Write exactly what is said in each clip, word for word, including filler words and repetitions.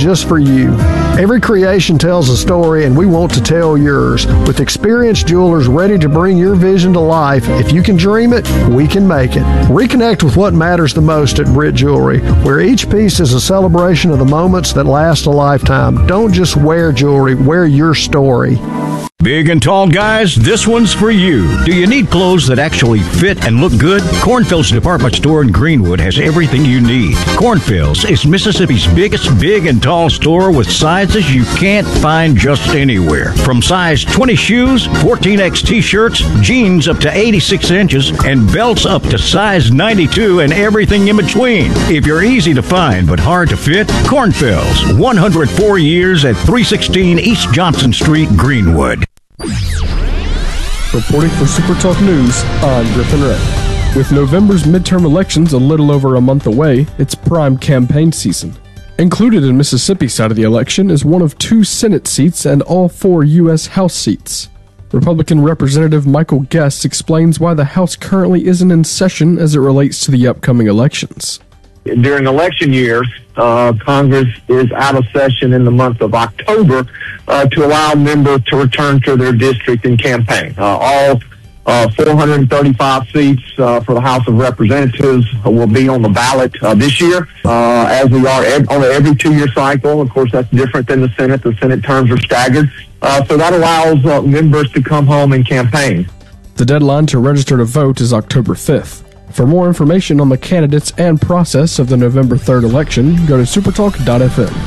just for you. Every creation tells a story, and we want to tell yours. With experienced jewelers ready to bring your vision to life, if you can dream it, we can make it. Reconnect with what matters the most at Britt Jewelry, where each piece is a celebration of the moments that last a lifetime. Don't just wear jewelry, wear your story. Big and tall guys, this one's for you. Do you need clothes that actually fit and look good? Cornfield's department store in Greenwood has everything you need. Cornfield's is Mississippi's biggest big and tall store with sizes you can't find just anywhere. From size twenty shoes, fourteen X t-shirts, jeans up to eighty-six inches, and belts up to size ninety-two and everything in between. If you're easy to find but hard to fit, Cornfield's, one hundred four years at three sixteen East Johnson Street, Greenwood. Reporting for Super Talk News, I'm Griffin Ray. With November's midterm elections a little over a month away, it's prime campaign season. Included in Mississippi's side of the election is one of two Senate seats and all four U S House seats. Republican Representative Michael Guest explains why the House currently isn't in session as it relates to the upcoming elections. During election years, uh, Congress is out of session in the month of October uh, to allow members to return to their district and campaign. Uh, all uh, four hundred thirty-five seats uh, for the House of Representatives will be on the ballot uh, this year, uh, as we are ed- on an every two-year cycle. Of course, that's different than the Senate. The Senate terms are staggered, uh, so that allows uh, members to come home and campaign. The deadline to register to vote is October fifth. For more information on the candidates and process of the November third election, go to supertalk dot f m.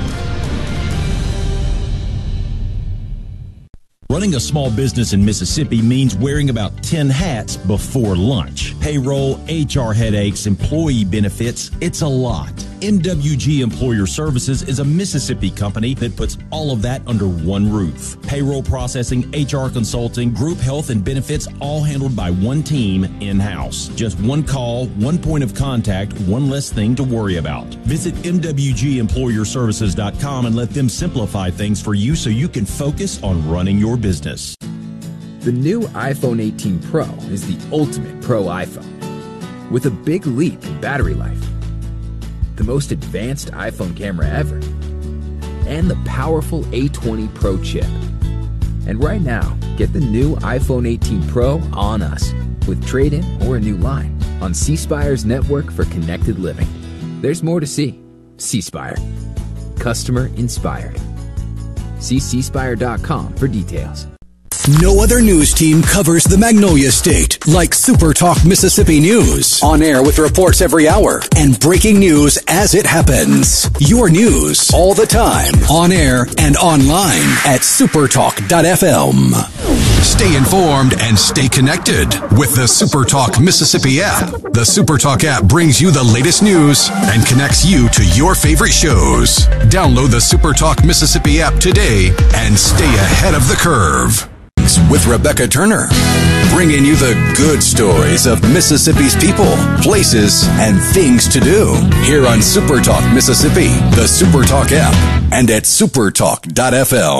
Running a small business in Mississippi means wearing about ten hats before lunch. Payroll, H R headaches, employee benefits, it's a lot. M W G Employer Services is a Mississippi company that puts all of that under one roof. Payroll processing, H R consulting, group health and benefits, all handled by one team in-house. Just one call, one point of contact, one less thing to worry about. Visit M W G employer services dot com and let them simplify things for you so you can focus on running your business. The new iPhone eighteen Pro is the ultimate pro iPhone, with a big leap in battery life, the most advanced iPhone camera ever, and the powerful A twenty Pro chip. And right now, get the new iPhone eighteen Pro on us with trade-in or a new line on C Spire's network for connected living. There's more to see. C Spire. Customer inspired. See c spire dot com for details. No other news team covers the Magnolia State like Super Talk Mississippi News. On air with reports every hour and breaking news as it happens. Your news all the time. On air and online at supertalk dot f m. Stay informed and stay connected with the Super Talk Mississippi app. The Super Talk app brings you the latest news and connects you to your favorite shows. Download the Super Talk Mississippi app today and stay ahead of the curve. With Rebecca Turner, bringing you the good stories of Mississippi's people, places, and things to do. Here on Super Talk Mississippi, the Super Talk app, and at supertalk dot f m.